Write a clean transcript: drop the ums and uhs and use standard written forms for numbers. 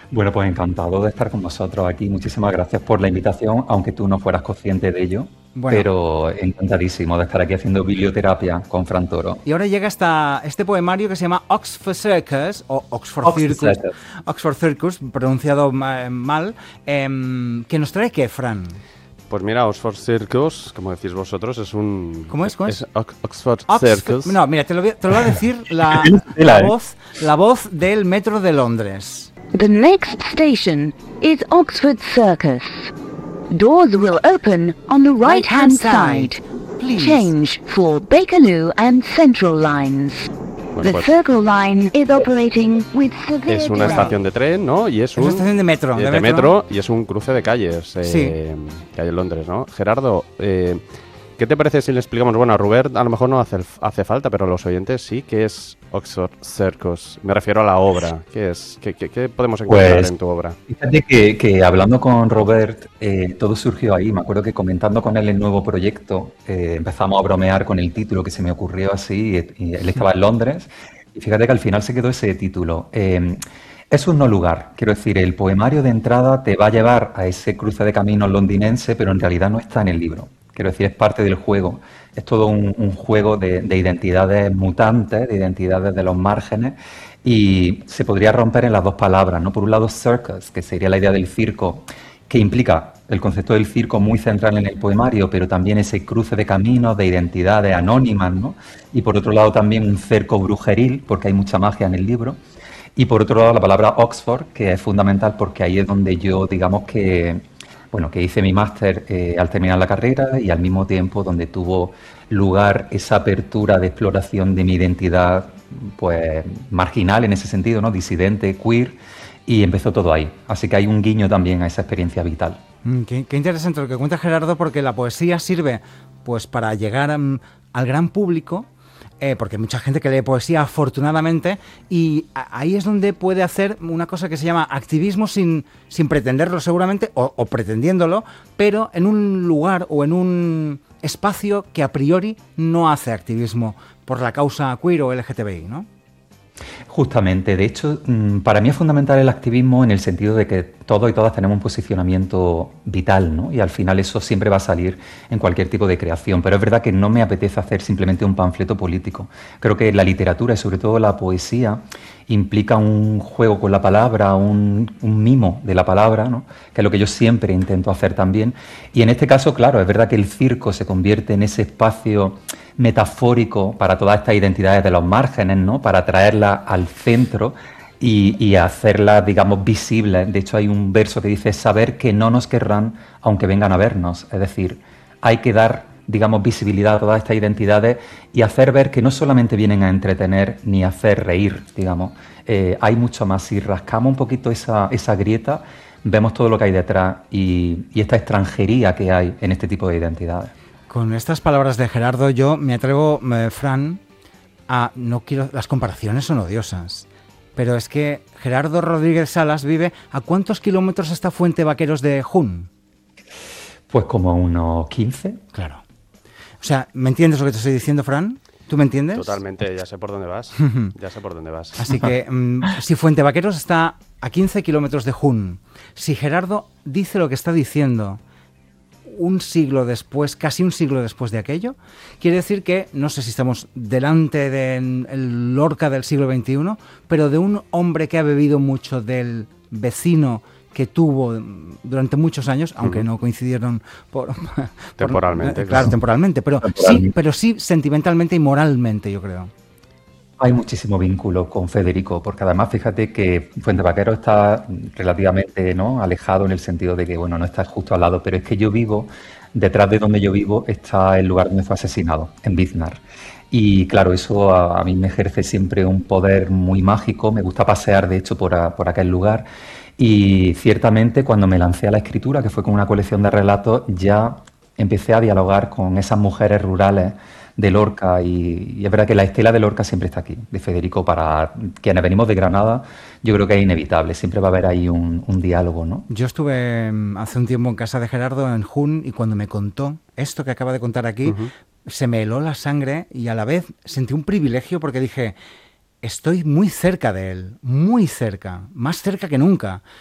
Bueno, pues encantado de estar con vosotros aquí. Muchísimas gracias por la invitación, aunque tú no fueras consciente de ello, Bueno, pero encantadísimo de estar aquí haciendo biblioterapia con Fran Toro. y ahora llega este poemario que se llama Oxford Circus, o Oxford. Oxford Circus, pronunciado mal, que nos trae ¿qué, Fran? Pues mira, Oxford Circus, como decís vosotros, es un... ¿Cómo es? ¿Cómo es? Oxford Circus. No, mira, te lo va a decir Tela, ¿eh? la voz del metro de Londres. The next station is Oxford Circus. Doors will open on the right-hand side. Please. Change for Bakerloo and Central lines. Bueno, The pues Circle Line is operating with severe es una delay. estación de tren, ¿no? Y es una estación de metro. De metro, y es un cruce de calles Sí. que hay en Londres, ¿no? Gerardo, ¿qué te parece si le explicamos? Bueno, a Robert a lo mejor no hace falta, pero a los oyentes sí. ¿Qué es Oxford Circus? Me refiero a la obra. ¿Qué es? ¿Qué podemos encontrar Pues en tu obra? fíjate que hablando con Robert, todo surgió ahí. Me acuerdo que comentando con él el nuevo proyecto, empezamos a bromear con el título que se me ocurrió así, y él estaba en Londres, y fíjate que al final se quedó ese título. Es un no lugar, quiero decir, el poemario de entrada te va a llevar a ese cruce de caminos londinense, pero en realidad no está en el libro. Quiero decir, es parte del juego. Es todo un juego de identidades mutantes, de identidades de los márgenes, y se podría romper en las dos palabras, ¿no? Por un lado, circus, que sería la idea del circo, que implica el concepto del circo muy central en el poemario, pero también ese cruce de caminos, de identidades anónimas, ¿no? Y por otro lado también un cerco brujeril, porque hay mucha magia en el libro. Y por otro lado la palabra Oxford, que es fundamental porque ahí es donde yo, digamos que, bueno, que hice mi máster al terminar la carrera y al mismo tiempo donde tuvo lugar esa apertura de exploración de mi identidad, pues marginal en ese sentido, ¿no? Disidente, queer, y empezó todo ahí. Así que hay un guiño también a esa experiencia vital. Qué interesante lo que cuenta Gerardo, porque la poesía sirve pues para llegar al gran público, porque hay mucha gente que lee poesía, afortunadamente, y ahí es donde puede hacer una cosa que se llama activismo sin pretenderlo seguramente, o pretendiéndolo, pero en un lugar o en un espacio que a priori no hace activismo por la causa queer o LGTBI, ¿no? Justamente, de hecho, para mí es fundamental el activismo en el sentido de que todos y todas tenemos un posicionamiento vital, ¿no? Y al final eso siempre va a salir en cualquier tipo de creación, pero es verdad que no me apetece hacer simplemente un panfleto político. Creo que la literatura y sobre todo la poesía implica un juego con la palabra, un mimo de la palabra, ¿no? Que es lo que yo siempre intento hacer también. Y en este caso, claro, es verdad que el circo se convierte en ese espacio metafórico para todas estas identidades de los márgenes, ¿no? Para traerlas al centro y hacerlas, digamos, visibles. De hecho, hay un verso que dice, saber que no nos querrán aunque vengan a vernos. Es decir, hay que dar, digamos, visibilidad a todas estas identidades y hacer ver que no solamente vienen a entretener ni a hacer reír, digamos. Hay mucho más. Si rascamos un poquito esa grieta, vemos todo lo que hay detrás y esta extranjería que hay en este tipo de identidades. Con estas palabras de Gerardo, yo me atrevo, Fran, no quiero, las comparaciones son odiosas, pero es que Gerardo Rodríguez Salas vive ¿a cuántos kilómetros está Fuente Vaqueros de Jun? Pues como unos 15. Claro. O sea, ¿me entiendes lo que te estoy diciendo, Fran? ¿Tú me entiendes? Totalmente, ya sé por dónde vas. Ya sé por dónde vas. Así que si Fuente Vaqueros está a 15 kilómetros de Jun, si Gerardo dice lo que está diciendo un siglo después, casi un siglo después de aquello, quiere decir que, no sé si estamos delante del Lorca del siglo XXI, pero de un hombre que ha bebido mucho del vecino que tuvo durante muchos años, aunque no coincidieron temporalmente. Claro, temporalmente, pero sí sentimentalmente y moralmente, yo creo. Hay muchísimo vínculo con Federico, porque además fíjate que Fuente Vaquero está relativamente, ¿no?, alejado en el sentido de que, bueno, no está justo al lado, pero es que yo vivo, detrás de donde yo vivo está el lugar donde fue asesinado, en Biznar. Y claro, eso a mí me ejerce siempre un poder muy mágico, me gusta pasear de hecho por aquel lugar y ciertamente cuando me lancé a la escritura, que fue con una colección de relatos, ya empecé a dialogar con esas mujeres rurales de Lorca y es verdad que la estela de Lorca siempre está aquí, de Federico. Para quienes venimos de Granada, yo creo que es inevitable, siempre va a haber ahí un diálogo, ¿no? Yo estuve hace un tiempo en casa de Gerardo en Jun y cuando me contó esto que acaba de contar aquí, se me heló la sangre y a la vez sentí un privilegio porque dije, estoy muy cerca de él, muy cerca, más cerca que nunca.